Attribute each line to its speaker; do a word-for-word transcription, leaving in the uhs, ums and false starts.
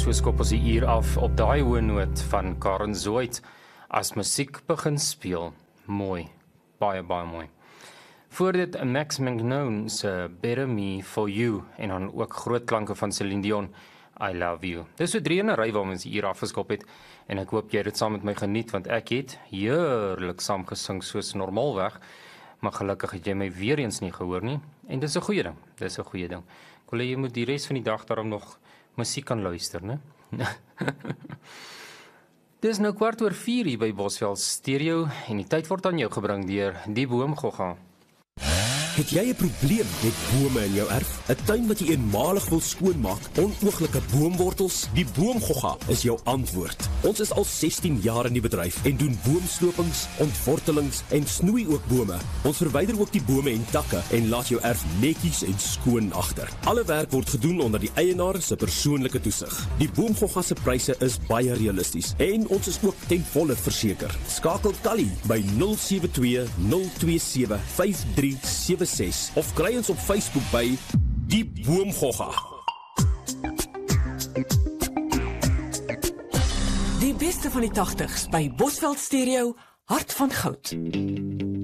Speaker 1: so skop ons die uur af op daai hoë noot van Karen Zoid as musiek begin speel. Mooi, baie baie mooi. Voor dit Max Magnon se Better Me For You en dan ook groot klanke van Celine Dion, I Love You. Dis so drie in 'n ry waar ons hier afgeskop het en ek hoop jy het dit saam met my geniet want ek het heerlik saam gesing soos normaalweg, maar gelukkig het jy my weer eens nie gehoor nie en dis 'n goeie ding. Dis 'n goeie ding. Ek wil hê jy moet die res van die dag daarom nog musiek kan luister, né? Dis nou kwart oor vier hier by Bosveld Stereo en die tyd word aan jou gebring deur die Boomgogga.
Speaker 2: Het jy 'n probleem met bome in jou erf? 'n Tuin wat jy eenmalig wil skoonmaak, onooglike boomwortels? Die Boomgogga is jou antwoord. Ons is al sestien jaar in die bedryf en doen boomslopings, ontwortelings en snoei ook bome. Ons verwyder ook die bome en takke en laat jou erf netjies en skoon agter. Alle werk word gedoen onder die eienaar se persoonlike toesig. Die Boomgogga se pryse is baie realisties en ons is ook ten volle verseker. Skakel Tally by nul sewe twee nul twee sewe vyf drie sewe ses of kry ons op Facebook by Die Boomgogga.
Speaker 3: Die beste van die tachtigs by Bosveld Stereo, Hart van Goud.